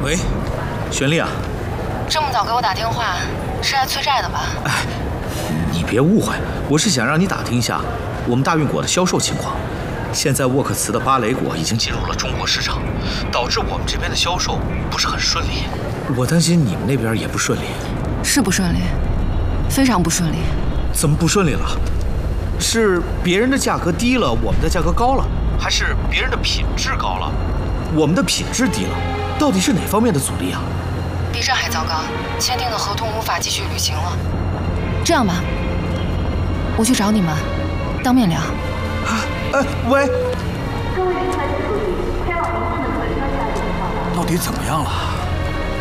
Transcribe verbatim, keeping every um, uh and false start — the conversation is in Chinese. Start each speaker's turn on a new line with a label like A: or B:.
A: 喂，玄丽啊，
B: 这么早给我打电话，是来催债的吧？
A: 哎，你别误会，我是想让你打听一下我们大运果的销售情况。现在沃克茨的芭蕾果已经进入了中国市场，导致我们这边的销售不是很顺利。我担心你们那边也不顺利。
B: 是不顺利，非常不顺利。
A: 怎么不顺利了？是别人的价格低了，我们的价格高了，还是别人的品质高了，我们的品质低了？到底是哪方面的阻力啊？
B: 比这还糟糕，签订的合同无法继续履行了。这样吧，我去找你们，当面聊。
A: 哎，喂，
C: 各位乘客请注意，前往您乘的客车下一站到
D: 到底怎么样了？